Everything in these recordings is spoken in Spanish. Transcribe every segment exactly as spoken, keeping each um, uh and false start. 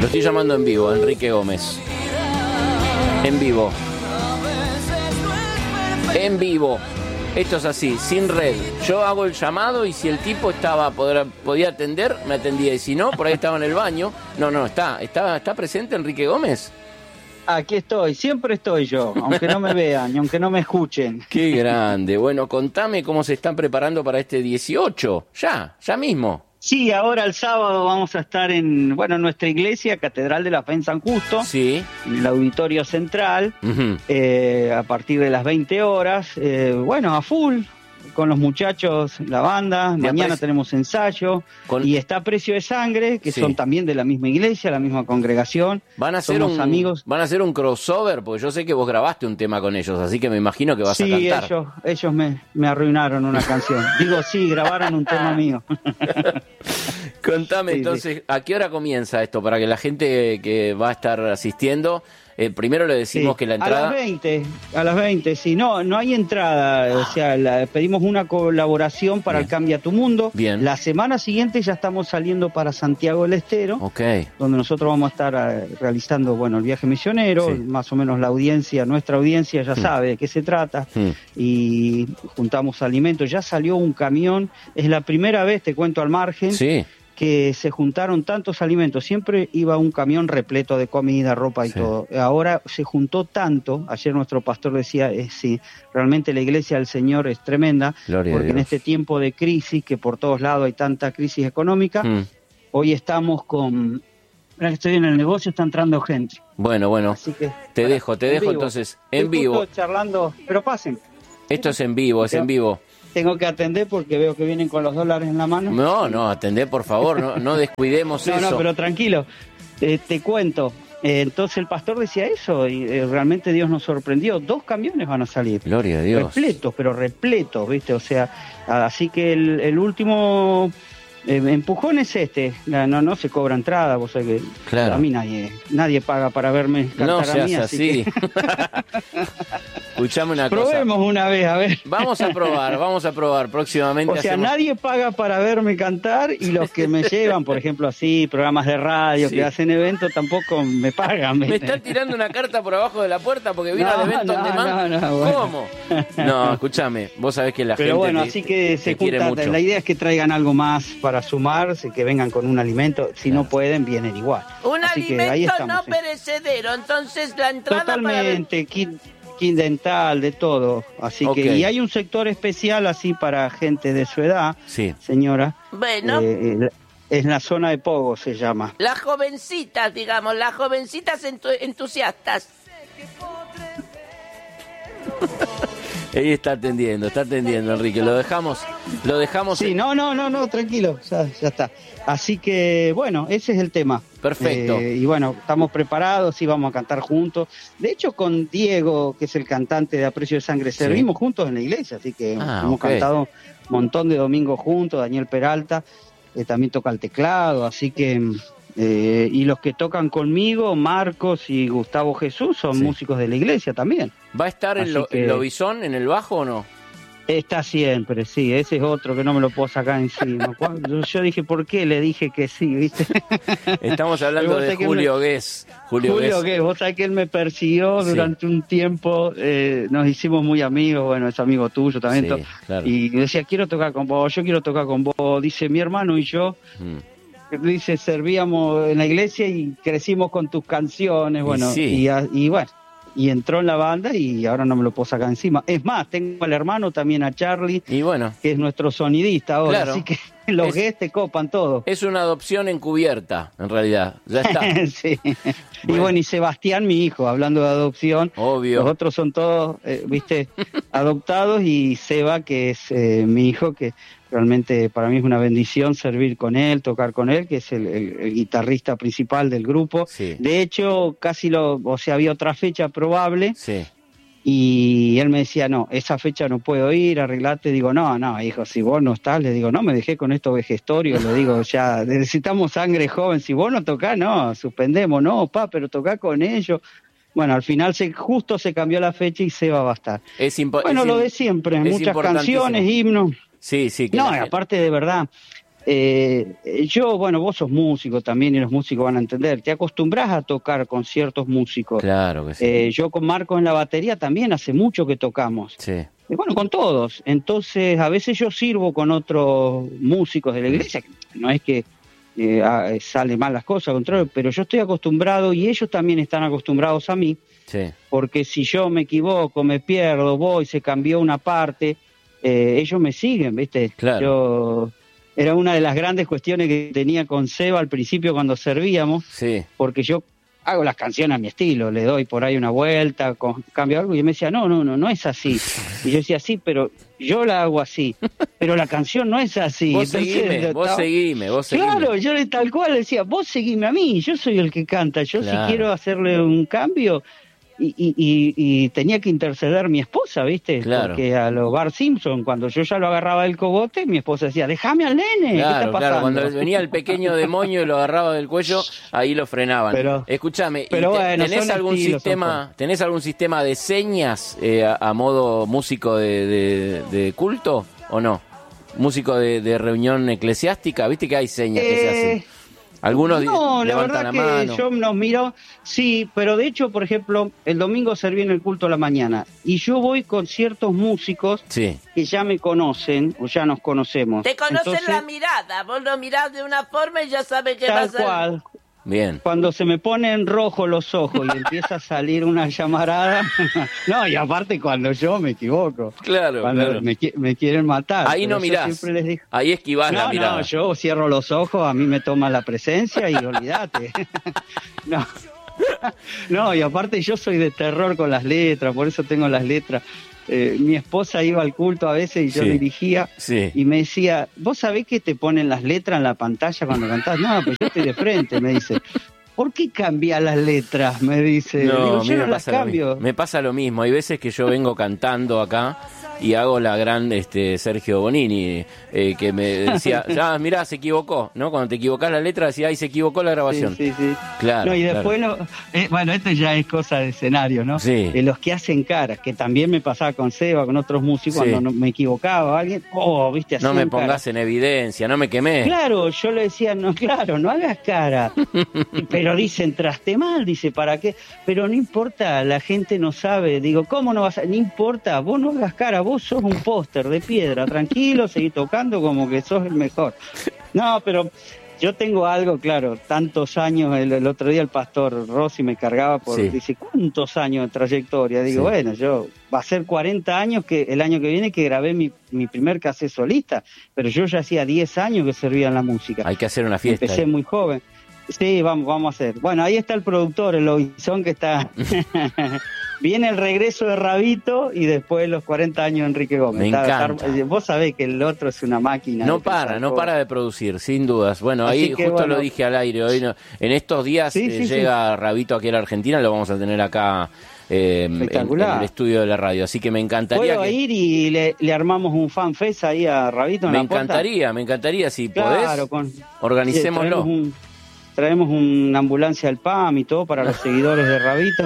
Lo estoy llamando en vivo, Enrique Gómez. En vivo. En vivo. Esto es así, sin red. Yo hago el llamado y si el tipo estaba podrá, podía atender, me atendía. Y si no, por ahí estaba en el baño. No, no, está. ¿Está, está presente Enrique Gómez? Aquí estoy, siempre estoy yo, aunque no me vean y aunque no me escuchen. Qué grande. Bueno, contame cómo se están preparando para este dieciocho. Ya, ya mismo. Sí, ahora el sábado vamos a estar en, bueno, en nuestra iglesia, Catedral de la Fe en San Justo, sí, en el auditorio central, uh-huh. eh, a partir de las veinte horas, eh, bueno, a full, con los muchachos, la banda, ¿Te mañana apre- tenemos ensayo, con... y está Precio de Sangre, que sí. son también de la misma iglesia, la misma congregación. Van a hacer Somos un amigos. Van a hacer un crossover, porque yo sé que vos grabaste un tema con ellos, así que me imagino que vas sí, a cantar. ellos, ellos me, me arruinaron una canción. Digo, sí, grabaron un tema mío. Contame, sí, entonces, sí. ¿a qué hora comienza esto? Para que la gente que va a estar asistiendo, eh, primero le decimos Sí, que la entrada... a las veinte, a las veinte, sí, no, no hay entrada, o sea, la, pedimos una colaboración para Bien. el Cambia tu Mundo. Bien. La semana siguiente ya estamos saliendo para Santiago del Estero, Ok, donde nosotros vamos a estar eh, realizando, bueno, el viaje misionero, Sí. más o menos la audiencia, nuestra audiencia ya Hmm. sabe de qué se trata, Hmm. y juntamos alimentos, ya salió un camión, es la primera vez, te cuento al margen, sí, que se juntaron tantos alimentos, siempre iba un camión repleto de comida, ropa y Sí. todo. Ahora se juntó tanto, ayer nuestro pastor decía, eh, sí, realmente la iglesia del Señor es tremenda, Gloria a porque en Dios. este tiempo de crisis, que por todos lados hay tanta crisis económica, Hmm. hoy estamos con... Ahora que estoy en el negocio, está entrando gente. Bueno, bueno, Así que te bueno, dejo, te en dejo vivo. entonces, en Estoy vivo. justo charlando, pero pasen. Esto es en vivo, es en vivo. Tengo que atender porque veo que vienen con los dólares en la mano. No, no, atendé por favor, no, no descuidemos No, eso. no, pero tranquilo, eh, te cuento. Eh, entonces el pastor decía eso y eh, realmente Dios nos sorprendió. Dos camiones van a salir. Gloria a Dios. Repletos, pero repletos, ¿viste? O sea, así que el, el último eh, empujón es este. No, no, no se cobra entrada, vos sabés que Claro. a mí nadie nadie paga para verme cantar No a seas mí, así. que Escuchame una cosa. probemos una vez, a ver. Vamos a probar, vamos a probar próximamente. O sea, hacemos- nadie paga para verme cantar y los que me llevan, por ejemplo, así, programas de radio, Sí. que hacen eventos, tampoco me pagan. Me ¿viste? está tirando una carta por abajo de la puerta porque vino No, al evento no, on demand. no, no, bueno. ¿Cómo? No, escúchame, vos sabés que la Pero gente bueno, te, así que se te quiere juntan. mucho. La idea es que traigan algo más para sumarse, que vengan con un alimento. Si Claro. no pueden, vienen igual. Un Así que ahí alimento estamos, no sí. perecedero, entonces la entrada para ver... Totalmente, kit, kit dental, de todo. Así Ok. que, y hay un sector especial así para gente de su edad, Sí. señora. Bueno, Eh, eh, es la zona de Pogo, se llama. las jovencitas, digamos, las jovencitas entu- entusiastas. Ahí está atendiendo, está atendiendo, Enrique. Lo dejamos, lo dejamos. Sí, no, no, no, no, tranquilo, ya, ya está. Así que, bueno, ese es el tema. Perfecto. Eh, y bueno, estamos preparados y vamos a cantar juntos. De hecho, con Diego, que es el cantante de Aprecio de Sangre, Sí. servimos juntos en la iglesia, así que Ah, hemos ok. cantado un montón de domingos juntos. Daniel Peralta eh, también toca el teclado, así que... eh, y los que tocan conmigo, Marcos y Gustavo Jesús, son Sí. músicos de la iglesia también. ¿Va a estar en Así lo, que- el lobizón, en el bajo o no? Está siempre, sí, ese es otro que no me lo puedo sacar encima. Cuando yo dije, ¿por qué? Le dije que sí, ¿viste? Estamos hablando Pero vos de sabés que Julio Guess. Julio, Julio, Guess. que vos sabés que él me persiguió Sí. durante un tiempo, eh, nos hicimos muy amigos, bueno, es amigo tuyo también. Sí, todo. claro. Y decía, quiero tocar con vos, yo quiero tocar con vos. Dice, mi hermano y yo, Mm. dice, servíamos en la iglesia y crecimos con tus canciones, Y bueno, sí. y, a- y bueno. Y entró en la banda y ahora no me lo puedo sacar encima. Es más, tengo al hermano también, a Charlie, Y bueno, que es nuestro sonidista ahora, Claro. así que los Es- guests te copan todo. es una adopción encubierta, en realidad. Ya está. Sí. Y Bueno. bueno, y Sebastián, mi hijo, hablando de adopción, Obvio. los otros son todos, eh, viste, adoptados, y Seba, que es eh, mi hijo, que realmente para mí es una bendición servir con él, tocar con él, que es el, el- el guitarrista principal del grupo. Sí. De hecho, casi lo, o sea, había otra fecha probable, Sí. y él me decía, no, esa fecha no puedo ir, arreglate. Digo, no, no, hijo, si vos no estás, le digo, no, me dejé con estos vejestorios, le digo, ya, necesitamos sangre joven, si vos no tocás, no, suspendemos, no, pa, pero tocá con ellos. Bueno, al final se, justo se cambió la fecha y Seba va a estar. Es impo- Bueno, es lo im- de siempre, es muchas importantísimo. canciones, himnos. Sí, sí. Que No, la y gente- aparte de verdad, Eh, yo, bueno, vos sos músico también y los músicos van a entender, te acostumbras a tocar con ciertos músicos. Claro que sí. Eh, yo con Marco en la batería también hace mucho que tocamos. Sí. Y bueno, con todos. Entonces, a veces yo sirvo con otros músicos de la iglesia, que no es que eh, ah, sale mal las cosas, al contrario, pero yo estoy acostumbrado y ellos también están acostumbrados a mí, Sí. porque si yo me equivoco, me pierdo, voy, se cambió una parte, eh, ellos me siguen, ¿viste? Claro. Yo... Era una de las grandes cuestiones que tenía con Seba al principio cuando servíamos, Sí. porque yo hago las canciones a mi estilo, le doy por ahí una vuelta, con, cambio algo, y él me decía, no, no, no, no es así. Y yo decía, sí, pero yo la hago así, pero la canción no es así. Vos Entonces, seguime, vos estaba... seguime, vos seguime. Claro, yo le tal cual le decía, vos seguime a mí, yo soy el que canta, yo Claro. si quiero hacerle un cambio... Y, y, y, y tenía que interceder mi esposa, ¿viste? Claro. Porque a los Bart Simpson, cuando yo ya lo agarraba del cogote, mi esposa decía, déjame al nene, ¿qué Claro, está pasando? claro, cuando venía el pequeño demonio y lo agarraba del cuello, ahí lo frenaban. Pero- Escúchame, ¿y pero te- bueno, ¿tenés son algún estilos, sistema, son tenés algún sistema de señas eh, a, a modo músico de, de- de culto o no? Músico de, de reunión eclesiástica, ¿viste que hay señas que se Eh, hacen? Algunos No, di- la levantan verdad la que mano. yo nos miro, sí, pero de hecho, por ejemplo, el domingo serví en el culto a la mañana y yo voy con ciertos músicos Sí, que ya me conocen o ya nos conocemos. Te conocen Entonces, la mirada, vos lo mirás de una forma y ya sabes qué va a tal ser. cual. bien. Cuando se me ponen rojos los ojos y empieza a salir una llamarada, no, y aparte cuando yo me equivoco, Claro, cuando claro. me, qui- me quieren matar. Ahí pero no yo mirás, siempre les digo, ahí esquivás la no, mirada. no, yo cierro los ojos, a mí me toma la presencia y olvídate. no. no, y aparte yo soy de terror con las letras, por eso tengo las letras. Eh, mi esposa iba al culto a veces y yo Sí. dirigía Sí. y me decía, ¿vos sabés que te ponen las letras en la pantalla cuando cantás? No, pues yo estoy de frente, me dice. ¿Por qué cambias las letras? Me dice. No, Digo, a mí yo me no las pasa, lo cambio. mismo. me pasa lo mismo. Hay veces que yo vengo cantando acá y hago la gran este Sergio Bonini, eh, que me decía, ah, mirá, se equivocó, ¿no? Cuando te equivocás la letra, decía, ay, se equivocó la grabación. Sí, sí, sí. Claro, No, y claro. después, lo- eh, bueno, esto ya es cosa de escenario, ¿no? Sí. De los que hacen caras, que también me pasaba con Seba, con otros músicos, Sí. cuando no- me equivocaba alguien, oh, viste, No hacían me cara. pongas en evidencia, no me quemé. Claro, yo le decía, no, claro, no hagas cara. Pero dice, entraste mal, dice, ¿para qué? Pero no importa, la gente no sabe. Digo, ¿cómo no vas a...? No importa, vos no hagas cara, vos sos un póster de piedra, tranquilo, seguí tocando como que sos el mejor. No, pero yo tengo algo, claro, tantos años, el, el otro día el pastor Rossi me cargaba por, Sí. dice, ¿cuántos años de trayectoria? Digo, Sí. bueno, yo, va a ser cuarenta años que el año que viene que grabé mi, mi primer cassette solista, pero yo ya hacía diez años que servía en la música. Hay que hacer una fiesta. Empecé muy joven. Sí, vamos, vamos a hacer. Bueno, ahí está el productor, el Lobizón, que está... Viene el regreso de Rabito y después los cuarenta años de Enrique Gómez. Me Está- encanta. está- vos sabés que el otro es una máquina. No de para, pensar no cosas. para de producir, sin dudas. Bueno, Así ahí que, justo bueno. lo dije al aire. Hoy no- en estos días Sí, eh, sí, sí. llega Rabito aquí a la Argentina, lo vamos a tener acá eh, en, Espectacular. en el estudio de la radio. Así que me encantaría ¿Puedo que... ir y le, le armamos un fanfest ahí a Rabito en Me la puerta? encantaría, me encantaría. Si Claro, podés, con... organicémoslo. Traemos, un- traemos una ambulancia al P A M y todo para los seguidores de Rabito.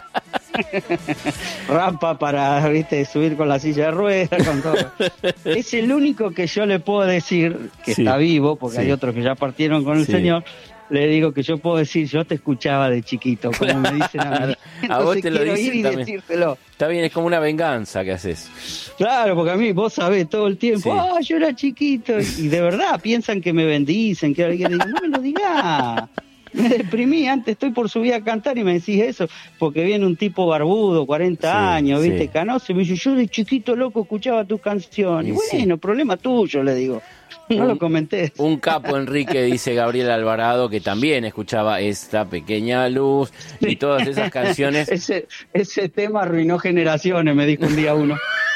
Rampa para, viste, subir con la silla de ruedas, con todo. Es el único que yo le puedo decir que Sí. está vivo, porque Sí. hay otros que ya partieron con el Sí. Señor. Le digo que yo puedo decir, yo te escuchaba de chiquito, como me dicen a mí. Claro. A Entonces vos te lo quiero dicen ir y también. decírselo. Está bien, es como una venganza que haces. Claro, porque a mí vos sabés todo el tiempo, Sí. ah, yo era chiquito, y de verdad piensan que me bendicen, que alguien digo, no me lo digas. Me deprimí, antes estoy por subir a cantar y me decís eso, porque viene un tipo barbudo, cuarenta Sí, años, viste, sí. canoso, y me dice, yo de chiquito loco escuchaba tus canciones. Y Y sí. bueno, problema tuyo, le digo. No Un- lo comenté. Un capo, Enrique, dice Gabriel Alvarado, que también escuchaba Esta Pequeña Luz y todas esas canciones. Ese, ese tema arruinó generaciones, me dijo un día uno.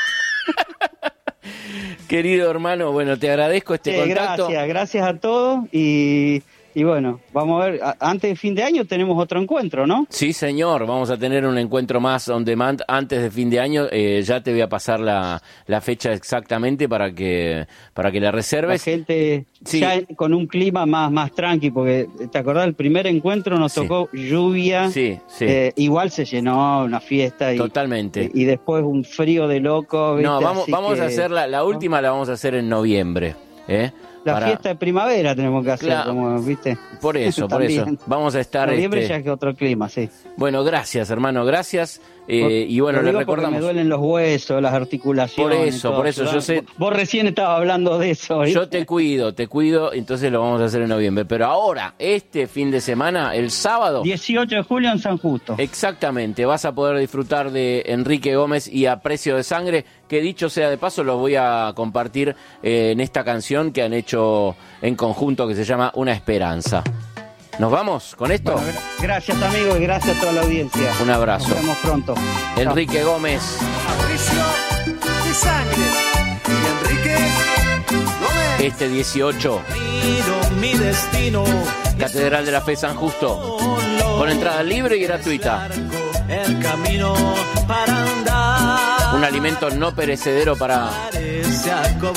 Querido hermano, bueno, te agradezco este Eh, contacto. gracias, gracias a todos y, y bueno, vamos a ver, a- antes de fin de año tenemos otro encuentro, ¿no? Sí, señor, vamos a tener un encuentro más on demand antes de fin de año. Eh, ya te voy a pasar la, la fecha exactamente para que para que la La reserves. gente Sí. ya con un clima más, más tranqui, porque te acordás, el primer encuentro nos Sí. tocó lluvia, Sí, sí, eh, igual se llenó una fiesta y, totalmente. y, y después un frío de loco. ¿viste? No, vamos, Así vamos a que- hacer la, la última, la vamos a hacer en noviembre, ¿eh? La para... fiesta de primavera tenemos que hacer, Claro. como, ¿viste? Por eso, por eso. Vamos a estar... Noviembre este... ya que otro clima, sí. Bueno, gracias, hermano, gracias. Eh, Por- y bueno, lo le digo porque recordamos... me duelen los huesos, las articulaciones. Por eso, todo. por eso, yo sé- Vos, vos recién estabas hablando de eso. ¿viste? Yo te cuido, te cuido, entonces lo vamos a hacer en noviembre. Pero ahora, este fin de semana, el sábado... dieciocho de julio en San Justo. Exactamente, vas a poder disfrutar de Enrique Gómez y A Precio de Sangre, que dicho sea de paso lo voy a compartir eh, en esta canción que han hecho en conjunto que se llama Una Esperanza. ¿Nos vamos con esto? Bueno, gra- gracias, amigos, y gracias a toda la audiencia. Un abrazo. Nos vemos pronto. Enrique Gómez, Patricio de Sangre y Enrique Gómez. este dieciocho, Miro mi destino. Catedral de la Fe San Justo, con entrada libre y gratuita. El camino para andar. Un alimento no perecedero para, Parece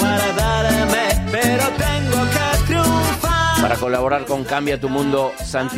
acobardarme, pero tengo que triunfar. para colaborar con Cambia tu Mundo Santiago.